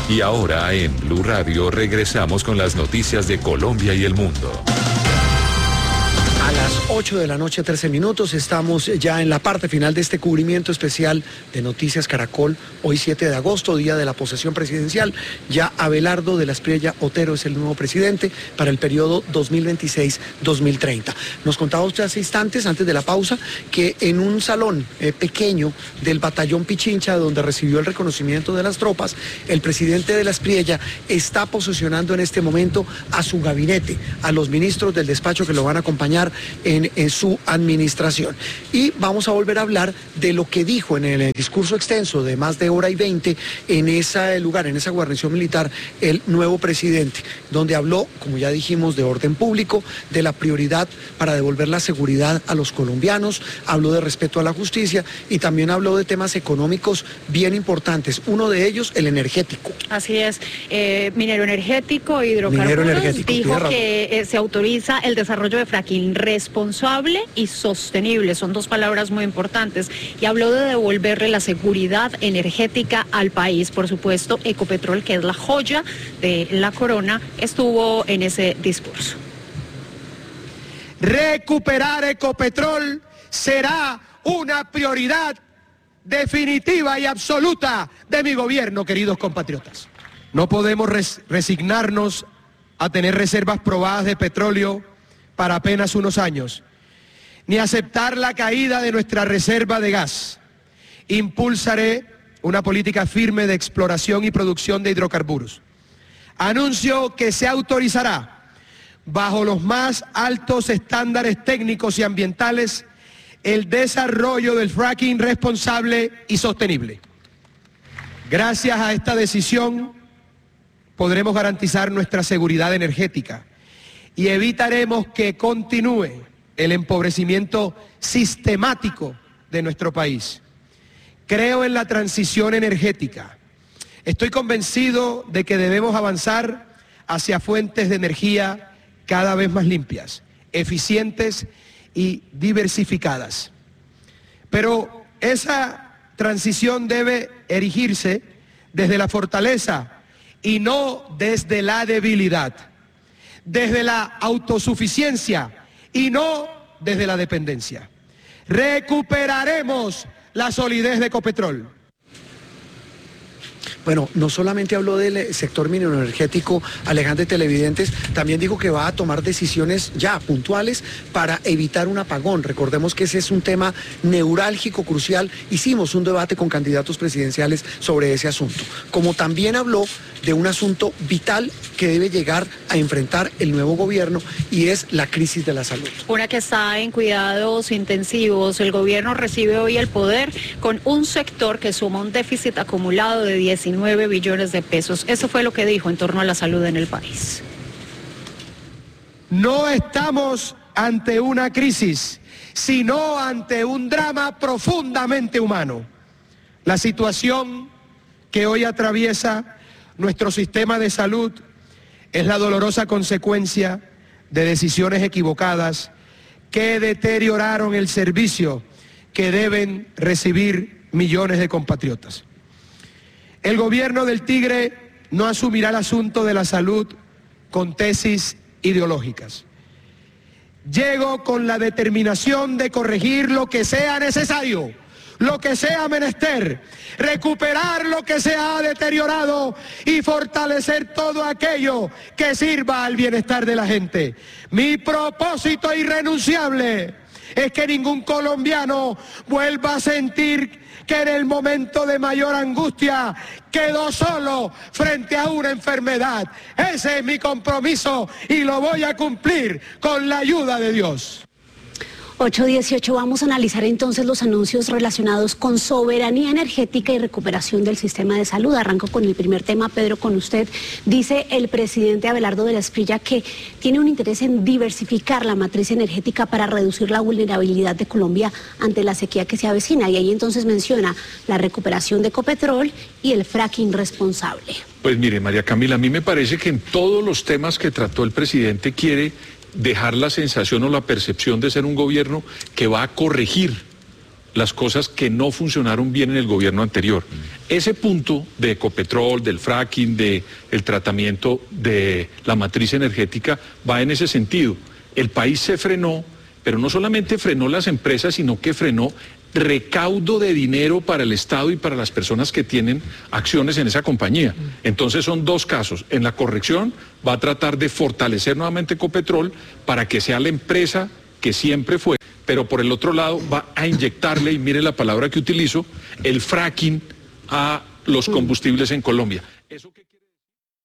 Y ahora en Blue Radio regresamos con las noticias de Colombia y el mundo. A las 8 de la noche, 13 minutos, estamos ya en la parte final de este cubrimiento especial de Noticias Caracol. Hoy 7 de agosto, día de la posesión presidencial. Ya Abelardo de la Espriella Otero es el nuevo presidente para el periodo 2026-2030. Nos contaba usted hace instantes, antes de la pausa, que en un salón pequeño del batallón Pichincha, donde recibió el reconocimiento de las tropas, el presidente de la Espriella está posesionando en este momento a su gabinete, a los ministros del despacho que lo van a acompañar en su administración. Y vamos a volver a hablar de lo que dijo en el discurso extenso de más de hora y 20 en ese lugar, en esa guarnición militar, el nuevo presidente, donde habló, como ya dijimos, de orden público, de la prioridad para devolver la seguridad a los colombianos, habló de respeto a la justicia y también habló de temas económicos bien importantes, uno de ellos el energético. Así es, minero energético, hidrocarburos, dijo que se autoriza el desarrollo de fracking responsable y sostenible, son dos palabras muy importantes, y habló de devolverle la seguridad energética al país. Por supuesto, Ecopetrol, que es la joya de la corona, estuvo en ese discurso. Recuperar Ecopetrol será una prioridad definitiva y absoluta de mi gobierno, queridos compatriotas. No podemos resignarnos a tener reservas probadas de petróleo para apenas unos años, ni aceptar la caída de nuestra reserva de gas. Impulsaré una política firme de exploración y producción de hidrocarburos. Anuncio que se autorizará, bajo los más altos estándares técnicos y ambientales, el desarrollo del fracking responsable y sostenible. Gracias a esta decisión podremos garantizar nuestra seguridad energética y evitaremos que continúe el empobrecimiento sistemático de nuestro país. Creo en la transición energética. Estoy convencido de que debemos avanzar hacia fuentes de energía cada vez más limpias, eficientes y diversificadas. Pero esa transición debe erigirse desde la fortaleza y no desde la debilidad, desde la autosuficiencia y no desde la dependencia. Recuperaremos la solidez de Ecopetrol. Bueno, no solamente habló del sector minero energético, alejandro televidentes, también dijo que va a tomar decisiones ya puntuales para evitar un apagón. Recordemos que ese es un tema neurálgico, crucial. Hicimos un debate con candidatos presidenciales sobre ese asunto. Como también habló de un asunto vital que debe llegar a enfrentar el nuevo gobierno y es la crisis de la salud. Una que está en cuidados intensivos. El gobierno recibe hoy el poder con un sector que suma un déficit acumulado de 19 billones de pesos. Eso fue lo que dijo en torno a la salud en el país. No estamos ante una crisis, sino ante un drama profundamente humano. La situación que hoy atraviesa nuestro sistema de salud es la dolorosa consecuencia de decisiones equivocadas que deterioraron el servicio que deben recibir millones de compatriotas. El gobierno del Tigre no asumirá el asunto de la salud con tesis ideológicas. Llego con la determinación de corregir lo que sea necesario, lo que sea menester, recuperar lo que se ha deteriorado y fortalecer todo aquello que sirva al bienestar de la gente. Mi propósito irrenunciable es que ningún colombiano vuelva a sentir que en el momento de mayor angustia quedó solo frente a una enfermedad. Ese es mi compromiso y lo voy a cumplir con la ayuda de Dios. 8:18, vamos a analizar entonces los anuncios relacionados con soberanía energética y recuperación del sistema de salud. Arranco con el primer tema, Pedro, con usted. Dice el presidente Abelardo de la Espriella que tiene un interés en diversificar la matriz energética para reducir la vulnerabilidad de Colombia ante la sequía que se avecina. Y ahí entonces menciona la recuperación de Ecopetrol y el fracking responsable. Pues mire, María Camila, a mí me parece que en todos los temas que trató el presidente quiere dejar la sensación o la percepción de ser un gobierno que va a corregir las cosas que no funcionaron bien en el gobierno anterior. Ese punto de Ecopetrol, del fracking, del tratamiento de la matriz energética va en ese sentido. El país se frenó, pero no solamente frenó las empresas, sino que frenó recaudo de dinero para el Estado y para las personas que tienen acciones en esa compañía. Entonces son dos casos. En la corrección va a tratar de fortalecer nuevamente Ecopetrol para que sea la empresa que siempre fue, pero por el otro lado va a inyectarle, y mire la palabra que utilizo, el fracking a los combustibles en Colombia. ¿Eso qué quiere decir?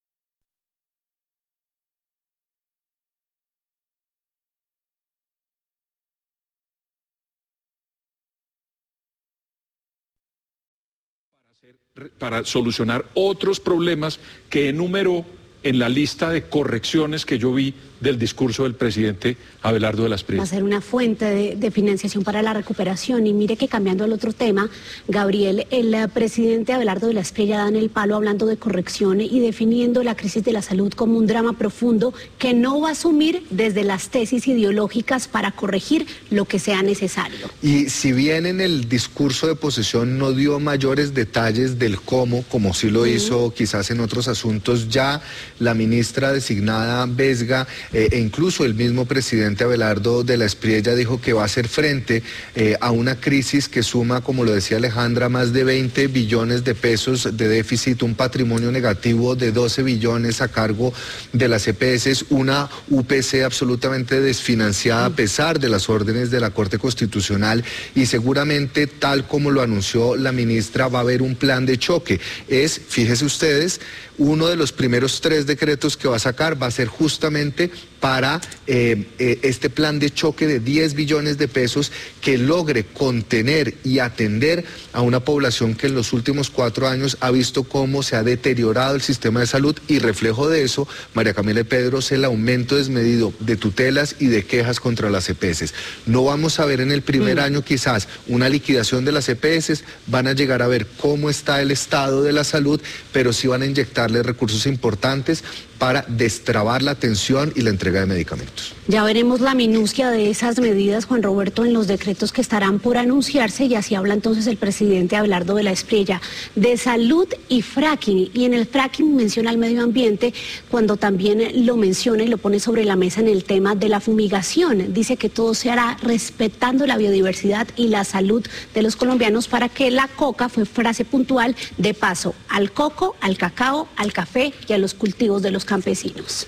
Para solucionar otros problemas que enumeró en la lista de correcciones que yo vi del discurso del presidente Abelardo de la Espriella. Va a ser una fuente de financiación para la recuperación. Y mire que cambiando al otro tema, Gabriel, el presidente Abelardo de la Espriella da en el palo hablando de corrección y definiendo la crisis de la salud como un drama profundo que no va a asumir desde las tesis ideológicas para corregir lo que sea necesario. Y si bien en el discurso de posesión no dio mayores detalles del cómo, como sí lo hizo quizás en otros asuntos, ya la ministra designada Vesga e incluso el mismo presidente Abelardo de la Espriella dijo que va a hacer frente a una crisis que suma, como lo decía Alejandra, más de 20 billones de pesos de déficit, un patrimonio negativo de 12 billones a cargo de las EPS, una UPC absolutamente desfinanciada a pesar de las órdenes de la Corte Constitucional, y seguramente, tal como lo anunció la ministra, va a haber un plan de choque. Fíjese ustedes, uno de los primeros 3 decretos que va a sacar va a ser justamente para este plan de choque de 10 billones de pesos que logre contener y atender a una población que en los últimos 4 años ha visto cómo se ha deteriorado el sistema de salud, y reflejo de eso, María Camila y Pedro, es el aumento desmedido de tutelas y de quejas contra las EPS. No vamos a ver en el primer año quizás una liquidación de las EPS, van a llegar a ver cómo está el estado de la salud, pero sí van a inyectarle recursos importantes para destrabar la atención y la entrega de medicamentos. Ya veremos la minucia de esas medidas, Juan Roberto, en los decretos que estarán por anunciarse, y así habla entonces el presidente Abelardo de la Espriella de salud y fracking. Y en el fracking menciona el medio ambiente, cuando también lo menciona y lo pone sobre la mesa en el tema de la fumigación. Dice que todo se hará respetando la biodiversidad y la salud de los colombianos, para que la coca, fue frase puntual, de paso al coco, al cacao, al café y a los cultivos de los campesinos.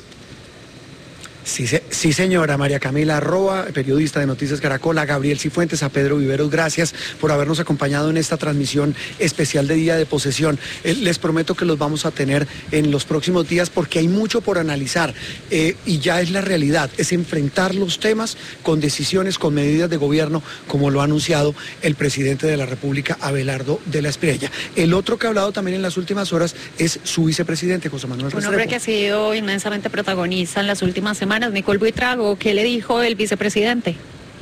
Sí, señora. María Camila Roa, periodista de Noticias Caracol, a Gabriel Cifuentes, a Pedro Viveros, gracias por habernos acompañado en esta transmisión especial de Día de Posesión. Les prometo que los vamos a tener en los próximos días, porque hay mucho por analizar, y ya es la realidad, es enfrentar los temas con decisiones, con medidas de gobierno, como lo ha anunciado el presidente de la República, Abelardo de la Espriella. El otro que ha hablado también en las últimas horas es su vicepresidente, José Manuel Restrepo. Un hombre que ha sido inmensamente protagonista en las últimas semanas. Nicole Buitrago, ¿qué le dijo el vicepresidente?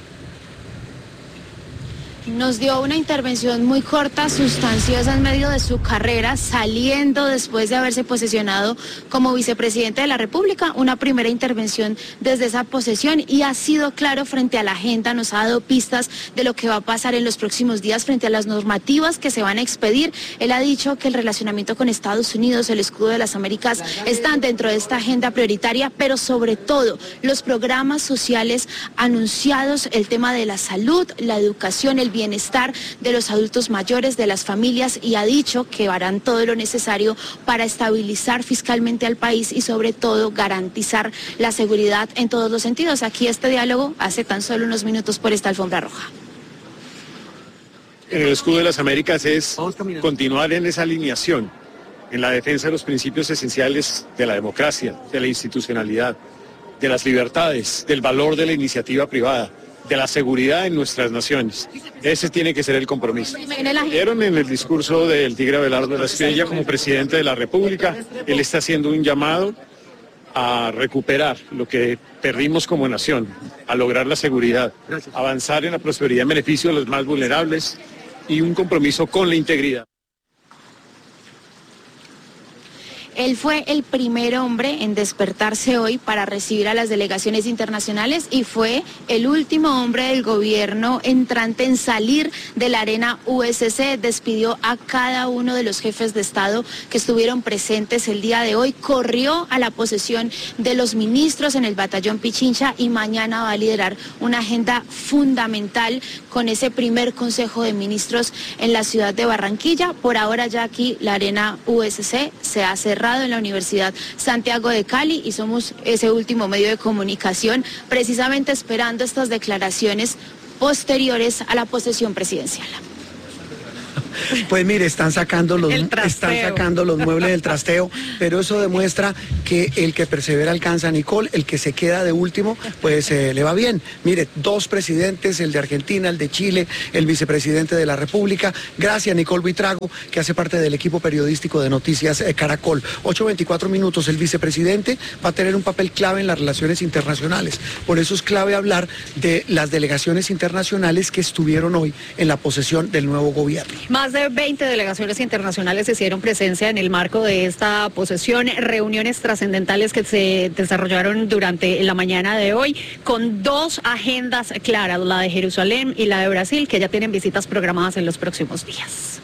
Nos dio una intervención muy corta, sustanciosa en medio de su carrera, saliendo después de haberse posesionado como vicepresidente de la República, una primera intervención desde esa posesión, y ha sido claro frente a la agenda, nos ha dado pistas de lo que va a pasar en los próximos días frente a las normativas que se van a expedir. Él ha dicho que el relacionamiento con Estados Unidos, el escudo de las Américas, están dentro de esta agenda prioritaria, pero sobre todo los programas sociales anunciados, el tema de la salud, la educación, el bienestar de los adultos mayores, de las familias, y ha dicho que harán todo lo necesario para estabilizar fiscalmente al país y sobre todo garantizar la seguridad en todos los sentidos. Aquí este diálogo hace tan solo unos minutos por esta alfombra roja. En el escudo de las Américas es continuar en esa alineación, en la defensa de los principios esenciales de la democracia, de la institucionalidad, de las libertades, del valor de la iniciativa privada, de la seguridad en nuestras naciones. Ese tiene que ser el compromiso. Vieron en el discurso del tigre Abelardo de la Espriella como presidente de la República, él está haciendo un llamado a recuperar lo que perdimos como nación, a lograr la seguridad, avanzar en la prosperidad en beneficio de los más vulnerables y un compromiso con la integridad. Él fue el primer hombre en despertarse hoy para recibir a las delegaciones internacionales y fue el último hombre del gobierno entrante en salir de la arena USC. Despidió a cada uno de los jefes de Estado que estuvieron presentes el día de hoy, corrió a la posesión de los ministros en el batallón Pichincha y mañana va a liderar una agenda fundamental con ese primer Consejo de Ministros en la ciudad de Barranquilla. Por ahora ya aquí la arena USC se ha cerrado en la Universidad Santiago de Cali y somos ese último medio de comunicación precisamente esperando estas declaraciones posteriores a la posesión presidencial. Pues mire, están sacando los muebles del trasteo, pero eso demuestra que el que persevera alcanza, Nicole, el que se queda de último, pues le va bien. Mire, 2 presidentes, el de Argentina, el de Chile, el vicepresidente de la República. Gracias, Nicole Buitrago, que hace parte del equipo periodístico de Noticias Caracol. 8:24 minutos, el vicepresidente va a tener un papel clave en las relaciones internacionales. Por eso es clave hablar de las delegaciones internacionales que estuvieron hoy en la posesión del nuevo gobierno. Más de 20 delegaciones internacionales hicieron presencia en el marco de esta posesión, reuniones trascendentales que se desarrollaron durante la mañana de hoy, con 2 agendas claras, la de Jerusalén y la de Brasil, que ya tienen visitas programadas en los próximos días.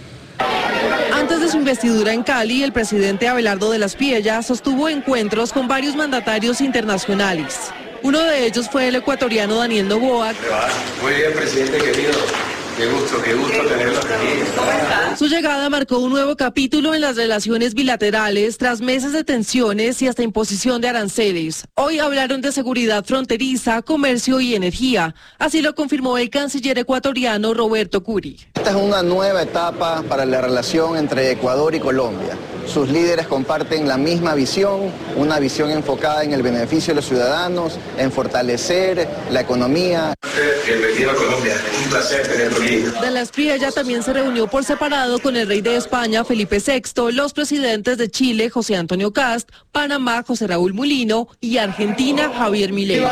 Antes de su investidura en Cali, el presidente Abelardo de las Piellas sostuvo encuentros con varios mandatarios internacionales. Uno de ellos fue el ecuatoriano Daniel Noboa. Muy bien, presidente querido. Qué gusto tenerlo aquí. Su llegada marcó un nuevo capítulo en las relaciones bilaterales tras meses de tensiones y hasta imposición de aranceles. Hoy hablaron de seguridad fronteriza, comercio y energía. Así lo confirmó el canciller ecuatoriano Roberto Curi. Esta es una nueva etapa para la relación entre Ecuador y Colombia. Sus líderes comparten la misma visión, una visión enfocada en el beneficio de los ciudadanos, en fortalecer la economía. Bienvenido a Colombia, es un placer tenerlo aquí. De las Piellas también se reunió por separado con el rey de España, Felipe VI, los presidentes de Chile, José Antonio Cast, Panamá, José Raúl Mulino y Argentina, Javier Milei.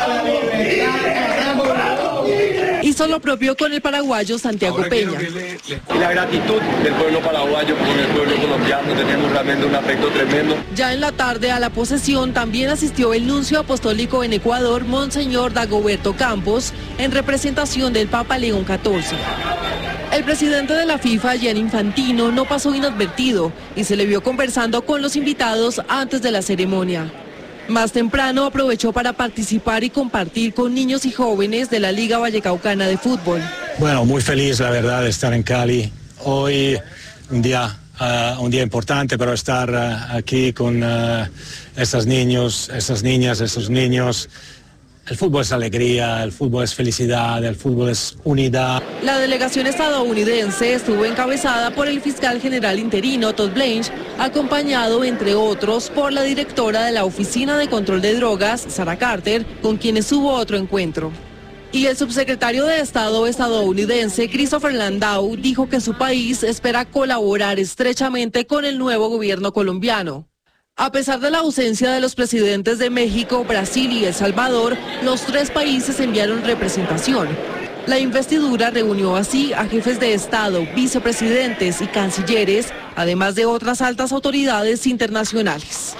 Hizo lo propio con el paraguayo Santiago Peña. Y la gratitud del pueblo paraguayo con el pueblo colombiano, tenemos realmente un afecto tremendo. Ya en la tarde a la posesión también asistió el nuncio apostólico en Ecuador, Monseñor Dagoberto Campos, en representación del Papa León XIV. El presidente de la FIFA, Gianni Infantino, no pasó inadvertido y se le vio conversando con los invitados antes de la ceremonia. Más temprano aprovechó para participar y compartir con niños y jóvenes de la Liga Vallecaucana de Fútbol. Bueno, muy feliz la verdad de estar en Cali. Hoy un día importante para estar aquí con estos niños, estas niñas, estos niños. El fútbol es alegría, el fútbol es felicidad, el fútbol es unidad. La delegación estadounidense estuvo encabezada por el fiscal general interino Todd Blanche, acompañado entre otros por la directora de la Oficina de Control de Drogas, Sarah Carter, con quienes hubo otro encuentro. Y el subsecretario de Estado estadounidense, Christopher Landau, dijo que su país espera colaborar estrechamente con el nuevo gobierno colombiano. A pesar de la ausencia de los presidentes de México, Brasil y El Salvador, los 3 países enviaron representación. La investidura reunió así a jefes de Estado, vicepresidentes y cancilleres, además de otras altas autoridades internacionales.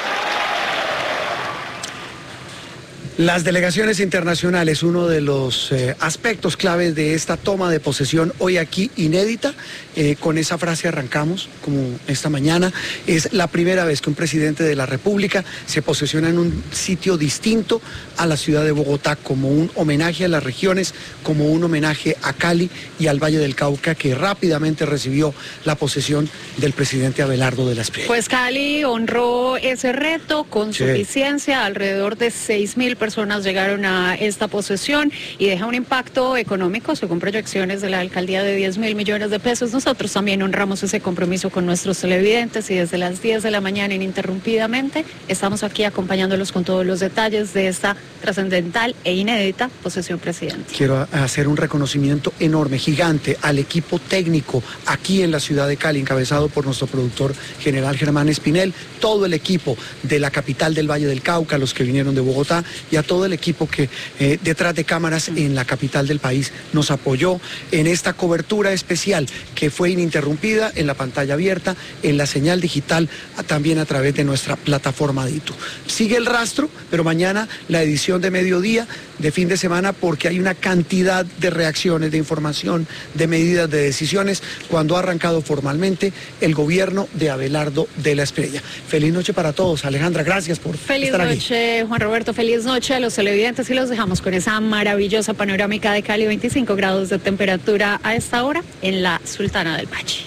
Las delegaciones internacionales, uno de los aspectos claves de esta toma de posesión hoy aquí, inédita, con esa frase arrancamos, como esta mañana, es la primera vez que un presidente de la República se posesiona en un sitio distinto a la ciudad de Bogotá, como un homenaje a las regiones, como un homenaje a Cali y al Valle del Cauca, que rápidamente recibió la posesión del presidente Abelardo de las Piellas. Pues Cali honró ese reto con suficiencia, alrededor de 6.000 personas llegaron a esta posesión y deja un impacto económico según proyecciones de la alcaldía de 10.000 millones de pesos. Nosotros también honramos ese compromiso con nuestros televidentes y desde las 10 de la mañana ininterrumpidamente estamos aquí acompañándolos con todos los detalles de esta trascendental e inédita posesión presidencial. Quiero hacer un reconocimiento enorme, gigante, al equipo técnico aquí en la ciudad de Cali, encabezado por nuestro productor general Germán Espinel, todo el equipo de la capital del Valle del Cauca, los que vinieron de Bogotá y a todo el equipo que detrás de cámaras en la capital del país nos apoyó en esta cobertura especial que fue ininterrumpida en la pantalla abierta, en la señal digital, también a través de nuestra plataforma DITU. Sigue el rastro, pero mañana la edición de mediodía, de fin de semana, porque hay una cantidad de reacciones, de información, de medidas, de decisiones, cuando ha arrancado formalmente el gobierno de Abelardo de la Espriella. Feliz noche para todos. Alejandra, gracias por estar aquí. Feliz noche, Juan Roberto, feliz noche a los televidentes y los dejamos con esa maravillosa panorámica de Cali, 25 grados de temperatura a esta hora en la Sultana del Valle.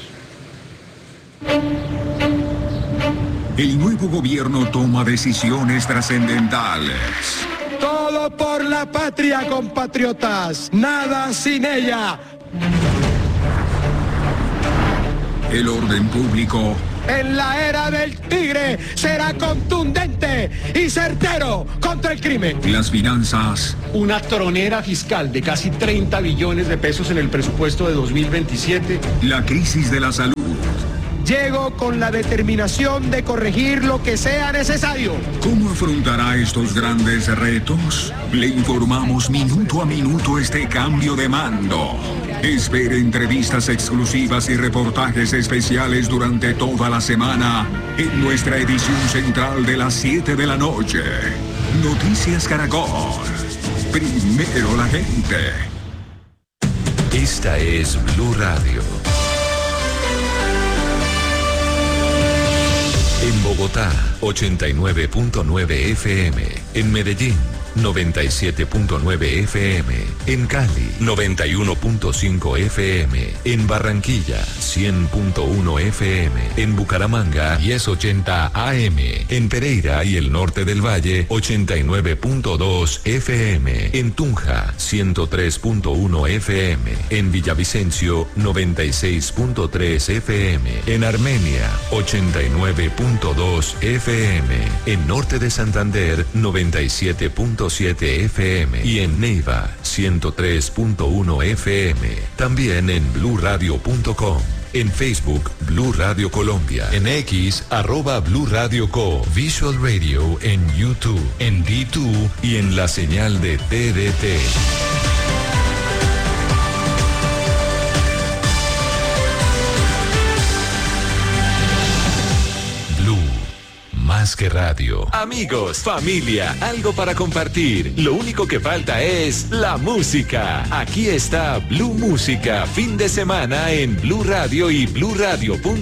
El nuevo gobierno toma decisiones trascendentales. Todo por la patria, compatriotas. Nada sin ella. El orden público. En la era del tigre será contundente y certero contra el crimen. Las finanzas. Una tronera fiscal de casi 30 billones de pesos en el presupuesto de 2027. La crisis de la salud. Llego con la determinación de corregir lo que sea necesario. ¿Cómo afrontará estos grandes retos? Le informamos minuto a minuto este cambio de mando. Espere entrevistas exclusivas y reportajes especiales durante toda la semana en nuestra edición central de las 7 de la noche. Noticias Caracol. Primero la gente. Esta es Blue Radio. En Bogotá, 89.9 FM. En Medellín, 97.9 FM. En Cali, 91.5 FM. En Barranquilla, 100.1 FM. En Bucaramanga, 1080 AM. En Pereira y el norte del Valle, 89.2 FM. En Tunja, 103.1 FM. En Villavicencio, 96.3 FM. En Armenia, 89.2 FM. En norte de Santander, 97.7 FM y en Neiva 103.1 FM. También en bluradio.com. En Facebook, Blue Radio Colombia. En X, @Blue Radio Co. Visual Radio en YouTube, en D2 y en la señal de TDT. Más que radio. Amigos, familia, algo para compartir. Lo único que falta es la música. Aquí está Blue Música, fin de semana en Blue Radio y bluradio.com.